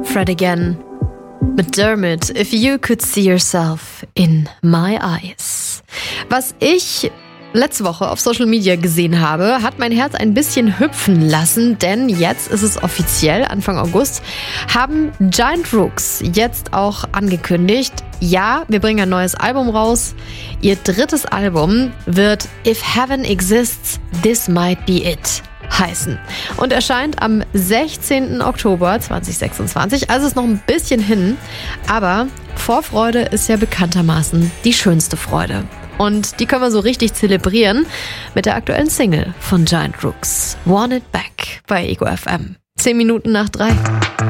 Fred again. Mit Dermot, If You Could See Yourself in My Eyes. Was ich letzte Woche auf Social Media gesehen habe, hat mein Herz ein bisschen hüpfen lassen, denn jetzt ist es offiziell, Anfang August, haben Giant Rooks jetzt auch angekündigt, ja, wir bringen ein neues Album raus. Ihr drittes Album wird If Heaven Exists, This Might Be It heißen und erscheint am 16. Oktober 2026, also ist noch ein bisschen hin, aber Vorfreude ist ja bekanntermaßen die schönste Freude. Und die können wir so richtig zelebrieren mit der aktuellen Single von Giant Rooks, Want It Back bei Ego FM. 10 Minuten nach 3.